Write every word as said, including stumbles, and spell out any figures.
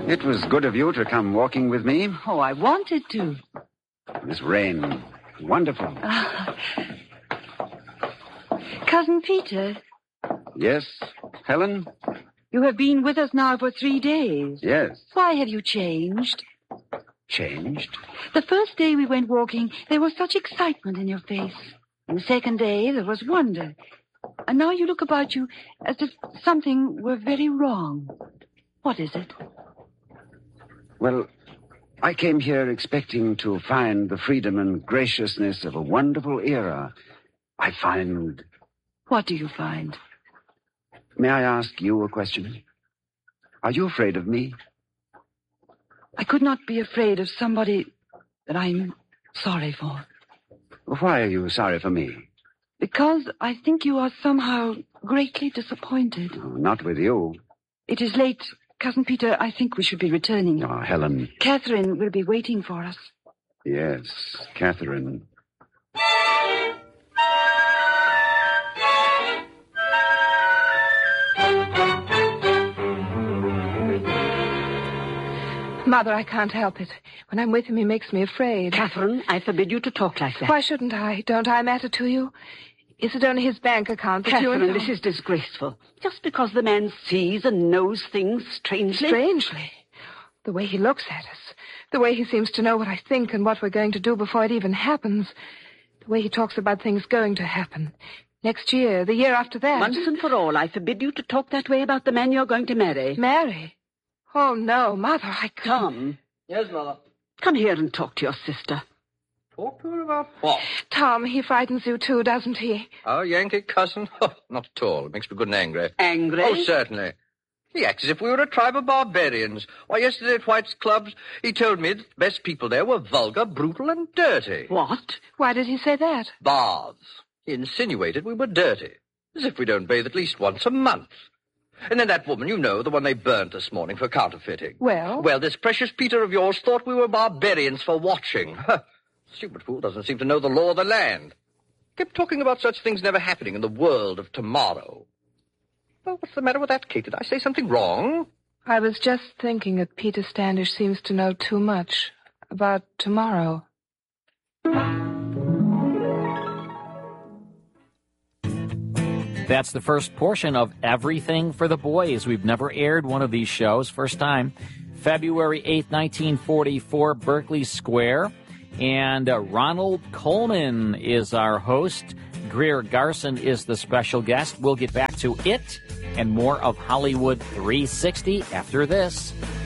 It was good of you to come walking with me. Oh, I wanted to. This rain, wonderful. Uh, Cousin Peter. Yes, Helen? You have been with us now for three days. Yes. Why have you changed? Changed? The first day we went walking, there was such excitement in your face. And the second day, there was wonder. And now you look about you as if something were very wrong. What is it? Well, I came here expecting to find the freedom and graciousness of a wonderful era. I find... What do you find? May I ask you a question? Are you afraid of me? I could not be afraid of somebody that I'm sorry for. Why are you sorry for me? Because I think you are somehow greatly disappointed. Oh, not with you. It is late. Cousin Peter, I think we should be returning. Oh, Helen. Catherine will be waiting for us. Yes, Catherine. Mother, I can't help it. When I'm with him, he makes me afraid. Catherine, I forbid you to talk like that. Why shouldn't I? Don't I matter to you? Is it only his bank account that Catherine, you... this is disgraceful. Just because the man sees and knows things strangely... Strangely? The way he looks at us. The way he seems to know what I think and what we're going to do before it even happens. The way he talks about things going to happen. Next year, the year after that. Once and for all, I forbid you to talk that way about the man you're going to marry. Marry? Oh, no, Mother, I couldn't. Tom. Yes, Mother. Come here and talk to your sister. Talk to her about what? Tom, he frightens you too, doesn't he? Our Yankee cousin? Oh, not at all. It makes me good and angry. Angry? Oh, certainly. He acts as if we were a tribe of barbarians. Why, yesterday at White's Clubs, he told me that the best people there were vulgar, brutal, and dirty. What? Why did he say that? Baths. He insinuated we were dirty. As if we don't bathe at least once a month. And then that woman, you know, the one they burnt this morning for counterfeiting. Well? Well, this precious Peter of yours thought we were barbarians for watching. Stupid fool doesn't seem to know the law of the land. Kept talking about such things never happening in the world of tomorrow. Well, what's the matter with that, Kate? Did I say something wrong? I was just thinking that Peter Standish seems to know too much about tomorrow. That's the first portion of Everything for the Boys. We've never aired one of these shows. First time, February eighth, nineteen forty-four, Berkeley Square. And uh, Ronald Coleman is our host. Greer Garson is the special guest. We'll get back to it and more of Hollywood three sixty after this.